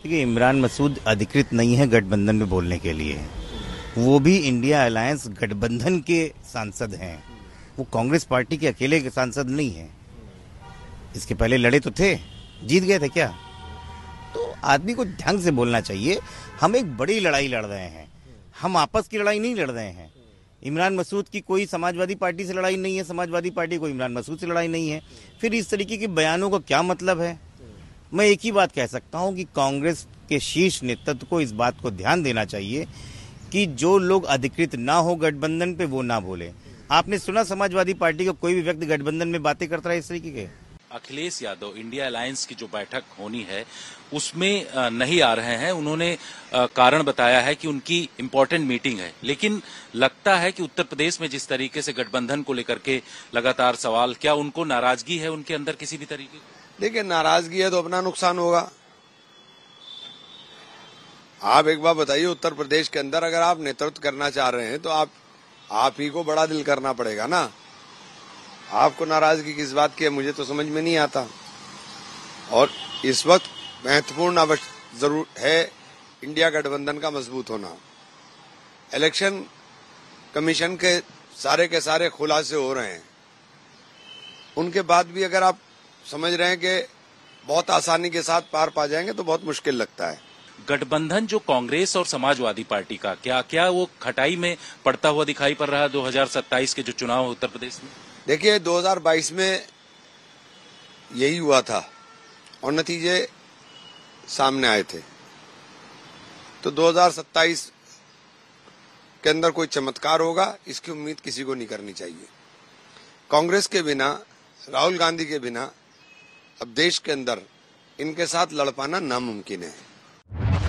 देखिए, इमरान मसूद अधिकृत नहीं है गठबंधन में बोलने के लिए। वो भी इंडिया अलायंस गठबंधन के सांसद हैं। वो कांग्रेस पार्टी के अकेले के सांसद नहीं है। इसके पहले लड़े तो थे, जीत गए थे क्या? तो आदमी को ढंग से बोलना चाहिए। हम एक बड़ी लड़ाई लड़ रहे हैं, हम आपस की लड़ाई नहीं लड़ रहे हैं। इमरान मसूद की कोई समाजवादी पार्टी से लड़ाई नहीं है, समाजवादी पार्टी को इमरान मसूद से लड़ाई नहीं है। फिर इस तरीके के बयानों का क्या मतलब है? मैं एक ही बात कह सकता हूं कि कांग्रेस के शीर्ष नेतृत्व को इस बात को ध्यान देना चाहिए कि जो लोग अधिकृत ना हो गठबंधन पे वो ना बोले। आपने सुना समाजवादी पार्टी का कोई भी व्यक्ति गठबंधन में बातें करता है इस तरीके के? अखिलेश यादव इंडिया अलायंस की जो बैठक होनी है उसमें नहीं आ रहे हैं। उन्होंने कारण बताया है कि उनकी इम्पोर्टेंट मीटिंग है, लेकिन लगता है कि उत्तर प्रदेश में जिस तरीके से गठबंधन को लेकर के लगातार सवाल, क्या उनको नाराजगी है उनके अंदर किसी भी तरीके की? देखिए, नाराजगी है तो अपना नुकसान होगा। आप एक बार बताइए, उत्तर प्रदेश के अंदर अगर आप नेतृत्व करना चाह रहे हैं तो आप ही को बड़ा दिल करना पड़ेगा ना। आपको नाराजगी किस बात की है, मुझे तो समझ में नहीं आता। और इस वक्त महत्वपूर्ण जरूर है इंडिया गठबंधन का मजबूत होना। इलेक्शन कमीशन के सारे खुलासे हो रहे हैं, उनके बाद भी अगर आप समझ रहे हैं कि बहुत आसानी के साथ पार पा जाएंगे तो बहुत मुश्किल लगता है। गठबंधन जो कांग्रेस और समाजवादी पार्टी का, क्या वो खटाई में पड़ता हुआ दिखाई पड़ रहा है 2027 के जो चुनाव है उत्तर प्रदेश में? देखिए, 2022 में यही हुआ था और नतीजे सामने आए थे। तो 2027 के अंदर कोई चमत्कार होगा, इसकी उम्मीद किसी को नहीं करनी चाहिए। कांग्रेस के बिना, राहुल गांधी के बिना अब देश के अंदर इनके साथ लड़ पाना नामुमकिन है।